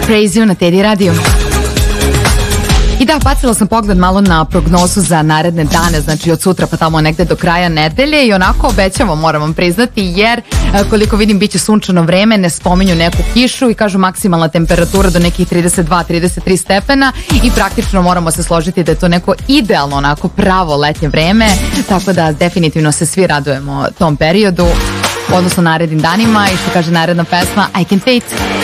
Praise You na Teddy Radio. I da, bacila sam pogled malo na prognozu za naredne dane, znači od sutra pa tamo negde do kraja nedelje i onako obećamo, moram vam priznati, jer koliko vidim biće sunčano vreme, ne spominju neku kišu i kažu maksimalna temperatura do nekih 32-33 stepena i praktično moramo se složiti da je to neko idealno, onako pravo letnje vreme, tako da definitivno se svi radujemo tom periodu, odnosno narednim danima i što kaže naredna pesma I Can't Wait.